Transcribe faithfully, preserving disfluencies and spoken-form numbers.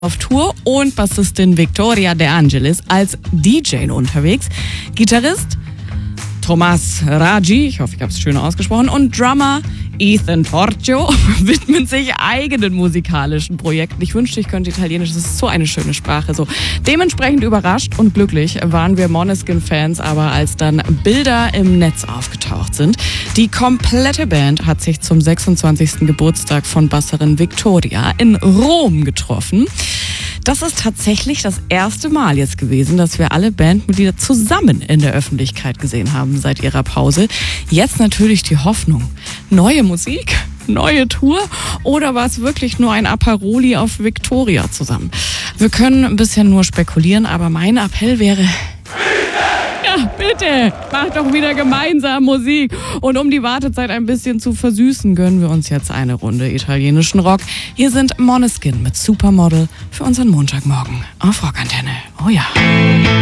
auf Tour und Bassistin Victoria De Angelis als D J unterwegs. Gitarrist Thomas Raggi, ich hoffe, ich habe es schön ausgesprochen, und Drummer Ethan Torchio widmen sich eigenen musikalischen Projekten. Ich wünschte, ich könnte Italienisch, das ist so eine schöne Sprache. So, dementsprechend überrascht und glücklich waren wir Måneskin-Fans, aber als dann Bilder im Netz aufgetaucht sind. Die komplette Band hat sich zum sechsundzwanzigsten Geburtstag von Basserin Victoria in Rom getroffen. Das ist tatsächlich das erste Mal jetzt gewesen, dass wir alle Bandmitglieder zusammen in der Öffentlichkeit gesehen haben seit ihrer Pause. Jetzt natürlich die Hoffnung. Neue Musik, neue Tour oder war es wirklich nur ein Aperoli auf Victoria zusammen? Wir können ein bisschen nur spekulieren, aber mein Appell wäre... Ja, bitte, macht doch wieder gemeinsam Musik. Und um die Wartezeit ein bisschen zu versüßen, gönnen wir uns jetzt eine Runde italienischen Rock. Hier sind Måneskin mit Supermodel für unseren Montagmorgen auf Rockantenne. Oh ja.